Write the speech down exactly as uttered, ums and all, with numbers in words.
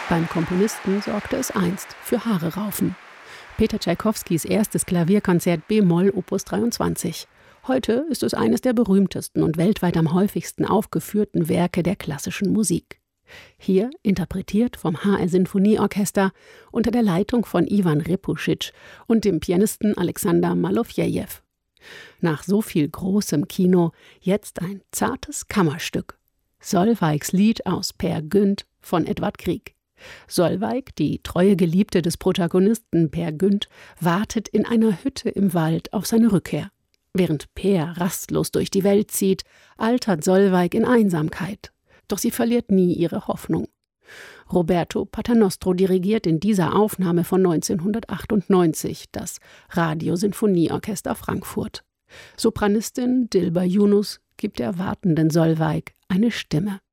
Beim Komponisten sorgte es einst für Haare-Raufen. Peter Tschaikowskis erstes Klavierkonzert b-Moll Opus dreiundzwanzig. Heute ist es eines der berühmtesten und weltweit am häufigsten aufgeführten Werke der klassischen Musik. Hier interpretiert vom H R-Sinfonieorchester unter der Leitung von Iwan Repuschitsch und dem Pianisten Alexander Malofejew. Nach so viel großem Kino jetzt ein zartes Kammerstück. Solveigs Lied aus Peer Gynt von Edvard Grieg. Solveig, die treue Geliebte des Protagonisten Peer Gynt, wartet in einer Hütte im Wald auf seine Rückkehr. Während Peer rastlos durch die Welt zieht, altert Solveig in Einsamkeit. Doch sie verliert nie ihre Hoffnung. Roberto Paternostro dirigiert in dieser Aufnahme von neunzehnhundertachtundneunzig das Radiosinfonieorchester Frankfurt. Sopranistin Dilber Yunus gibt der wartenden Solveig eine Stimme.